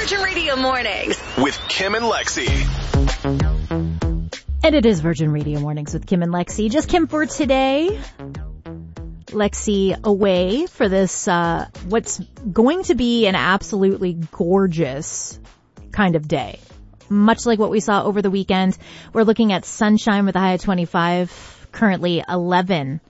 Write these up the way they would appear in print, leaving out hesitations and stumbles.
Virgin Radio Mornings with Kim and Lexi. And it is Virgin Radio Mornings with Kim and Lexi. Just Kim for today. Lexi away for this, what's going to be an absolutely gorgeous kind of day. Much like what we saw over the weekend. We're looking at sunshine with a high of 25, currently 11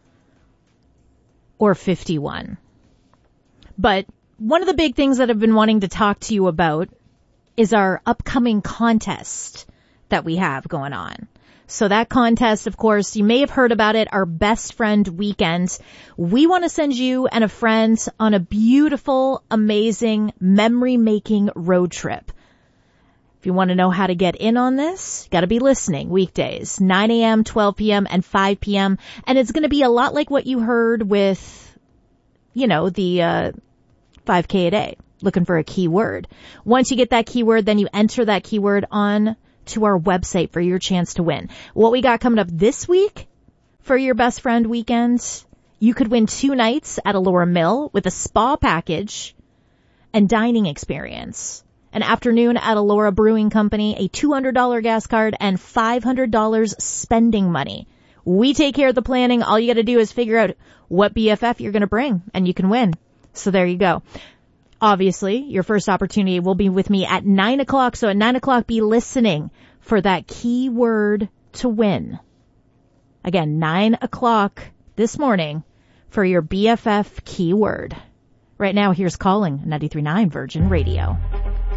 or 51. But one of the big things that I've been wanting to talk to you about is our upcoming contest that we have going on. So that contest, of course, you may have heard about it, our Best Friend Weekend. We want to send you and a friend on a beautiful, amazing, memory-making road trip. If you want to know how to get in on this, got to be listening weekdays, 9 a.m., 12 p.m., and 5 p.m. And it's going to be a lot like what you heard with, the 5K a day, looking for a keyword. Once you get that keyword, then you enter that keyword on to our website for your chance to win. What we got coming up this week for your Best Friend Weekend, you could win 2 nights at Allura Mill with a spa package and dining experience. An afternoon at Allura Brewing Company, a $200 gas card, and $500 spending money. We take care of the planning. All you got to do is figure out what BFF you're going to bring, and you can win. So there you go. Obviously, your first opportunity will be with me at 9 o'clock. So at 9 o'clock, be listening for that keyword to win. Again, 9 o'clock this morning for your BFF keyword. Right now, here's Calling 93.9 Virgin Radio.